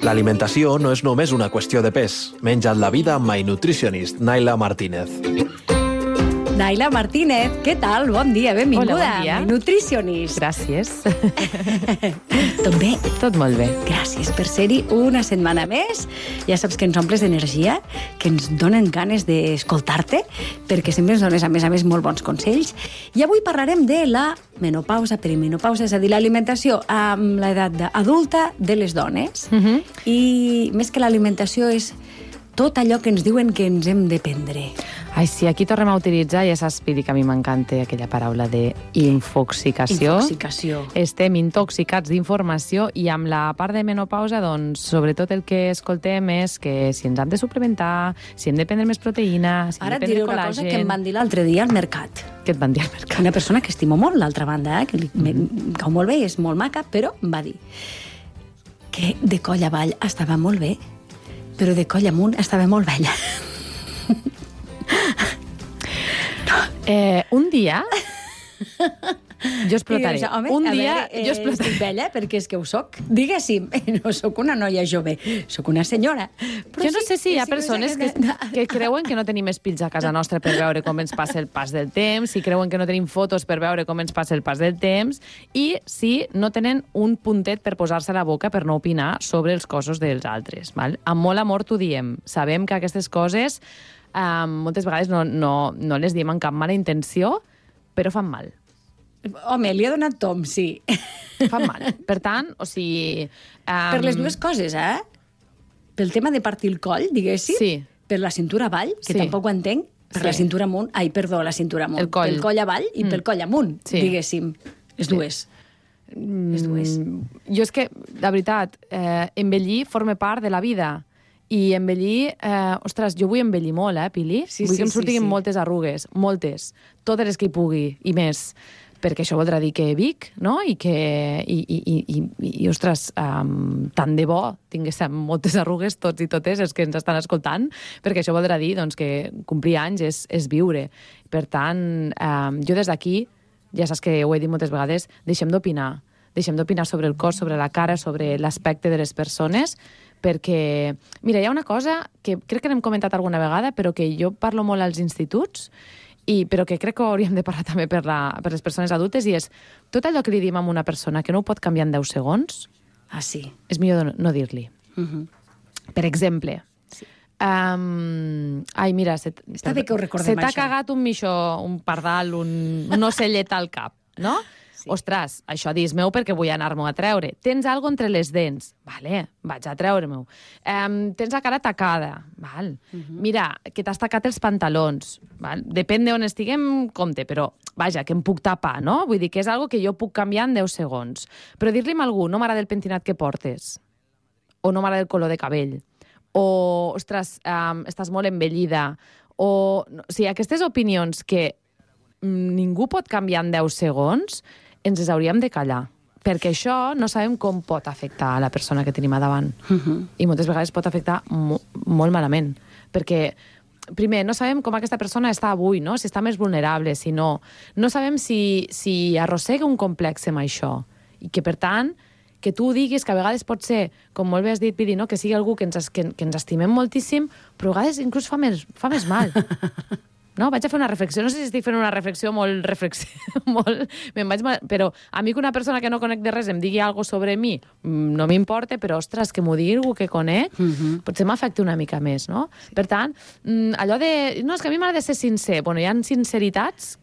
L'alimentació no és només una qüestió de pes. Menja't la vida amb My Nutritionist, Naila Martínez. Naila Martínez, què tal? Bon dia, benvinguda. Hola, bon dia. My Nutritionist. Gràcies. Tot bé? Tot molt bé. Gràcies per ser-hi una setmana més. Ja saps que ens omples d'energia, que ens donen ganes d'escoltar-te, perquè sempre ens dones, a més, molt bons consells. I avui parlarem de la menopausa, perimenopausa, és a dir, l'alimentació amb l'edat adulta de les dones. I més que l'alimentació és tot allò que ens diuen que ens hem de prendre. Ai, sí, aquí tornem a utilitzar, ja saps, Pili, que a mi m'encanta aquella paraula de infoxicació. Infoxicació. Estem intoxicats d'informació i amb la part de menopausa, doncs, sobretot el que escoltem és que si ens hem de suplementar, si hem de prendre més proteïna, si Ara hem et de diré prendre una cosa col·làgen... que em van dir l'altre dia al mercat. Què et van dir al mercat? Una persona que estimo molt, l'altra banda, que li cau molt bé, és molt maca, però em va dir que de coll avall estava molt bé, però de coll amunt estava molt vella. Un dia... Jo explotaré. Dius, home, un a dia veure, jo explotaré. estic vella perquè és que ho soc. Diguéssim, no soc una noia jove, soc una senyora. Però Jo no sé si hi ha sí, persones que creuen que no tenim espills a casa nostra per veure com ens passa el pas del temps, si creuen que no tenim fotos per veure com ens passa el pas del temps, i si no tenen un puntet per posar-se a la boca per no opinar sobre els cossos dels altres. Val? Amb molt amor t'ho diem. Sabem que aquestes coses moltes vegades no les diem amb cap mala intenció, però fan mal. Home, li ha donat tom, sí. Fan mal. Per tant, o sigui... Per les dues coses, eh? Pel tema de partir el coll, diguéssim. Sí. Per la cintura avall, que Sí. tampoc ho entenc. Per la cintura amunt. Ai, perdó, la cintura amunt. El coll. Pel coll avall i pel coll amunt, Sí. diguéssim. Les dues. Les dues. Jo és que, la veritat, envellir forma part de la vida. I envellir... ostres, jo vull envellir molt, Pili? Sí, vull sí, que em surtin moltes arrugues, moltes. Totes les que hi pugui, i més. Perquè això voldrà dir que vic, no? I que... I ostres, tant de bo tinguéssim moltes arrugues, tots i totes, els que ens estan escoltant, perquè això voldrà dir doncs, que complir anys és viure. Per tant, jo des d'aquí, ja saps que ho he dit moltes vegades, deixem d'opinar. Deixem d'opinar sobre el cos, sobre la cara, sobre l'aspecte de les persones, perquè, mira, hi ha una cosa que crec que n'hem comentat alguna vegada, però que jo parlo molt als instituts, però que crec que hauríem de parlar també per les persones adultes, i és tot allò que li diem a una persona que no ho pot canviar en 10 segons, Sí. és millor no dir-li. Per exemple, ai, mira, Està bé que ho recordem, se t'ha això. cagat un mixó, un pardal, un ocellet al cap, no? Sí. Ostres, això dins meu perquè vull anar-m'ho a treure. Tens algo entre les dents? Vale, vaig a treure-m'ho. Tens la cara tacada? Val. Mira, que t'has tacat els pantalons. Val. Depèn d'on estiguem, compte, però vaja, que em puc tapar, no? Vull dir que és algo que jo puc canviar en 10 segons. Però dir-li a algú, no m'agrada el pentinat que portes, o no m'agrada el color de cabell, o, ostres, estàs molt envellida, o sigui, aquestes opinions que ningú pot canviar en 10 segons, ens les hauríem de callar, perquè això no sabem com pot afectar a la persona que tenim a davant. I moltes vegades pot afectar molt malament, perquè, primer, no sabem com aquesta persona està avui, no? Si està més vulnerable, si no. No sabem si arrossega un complex amb això. I que, per tant, que tu diguis que a vegades pot ser, com molt bé has dit, Pidi, no? Que sigui algú que ens estimem moltíssim, però a vegades inclús fa més mal. No? Vaig a fer una reflexió. No sé si estic fent una reflexió molt... Però a mi que una persona que no conec de res em digui alguna cosa sobre mi no m'importa, però, ostres, que m'ho digui algú que conec, potser m'afecta una mica més, no? Per tant, allò de... No, és que a mi m'agrada ser sincer. Bueno, hi ha sinceritats